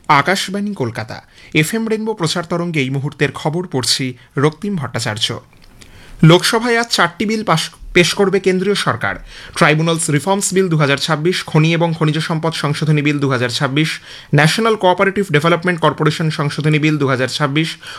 Akashvani Kolkata FM rainbow প্রচার তরঙ্গে এই মুহূর্তের খবর পড়ছি রক্তিম ভট্টাচার্য। লোকসভায় আজ 4টি বিল পেশ করবে কেন্দ্রীয় সরকার। ট্রাইব্যুনালস রিফর্মস বিল 2026, খনি এবং খনিজ সম্পদ সংশোধনী বিল 2026, ন্যাশনাল কোঅপারেটিভ ডেভেলপমেন্ট কর্পোরেশন সংশোধনী বিল 2026